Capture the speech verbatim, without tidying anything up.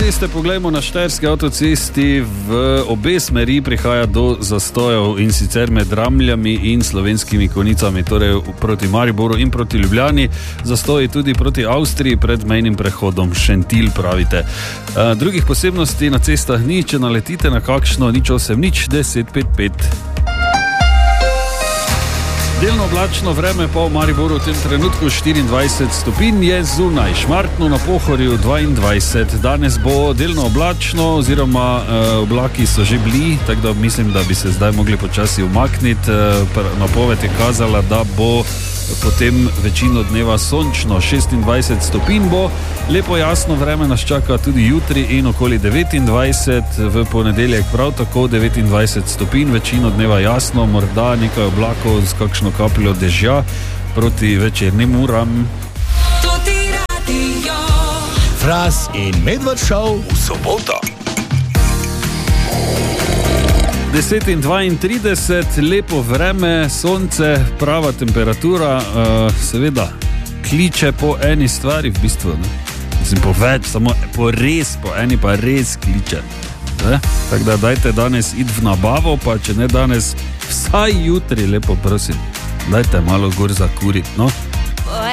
avtoceste, poglejmo na štajerski avtocesti, v obe smeri prihaja do zastojev in sicer med Ramljami in Slovenskimi Konjicami, torej proti Mariboru in proti Ljubljani, zastoji tudi proti Avstriji pred mejnim prehodom Šentilj, pravite. Uh, drugih posebnosti na cestah ni, če naletite na kakšno nič osem nič deset pet pet. Delno oblačno vreme pa v Mariboru v tem trenutku štiriindvajset stopinj je zunaj, Šmartno na Pohorju dvaindvajset. Danes bo delno oblačno oziroma e, oblaki so že bili, tako da mislim, da bi se zdaj mogli počasi umakniti. E, napoved je kazala, da bo potem večino dneva sončno, šestindvajset stopinj bo, lepo jasno vreme nas čaka tudi jutri in okoli devetindvajset, v ponedeljek prav tako devetindvajset stopinj, večino dneva jasno, morda nekaj oblakov z kakšno kapljo dežja proti večernim uram. Fras in Medved Show v soboto. deset in dvaintrideset, lepo vreme, sonce, prava temperatura, uh, seveda kliče po eni stvari v bistvu, ne? Mislim, po več, samo po res, po eni pa res kliče. Tako da dajte danes iti v nabavo, pa če ne danes, vsaj jutri, lepo prosim, dajte malo gor zakuriti, no?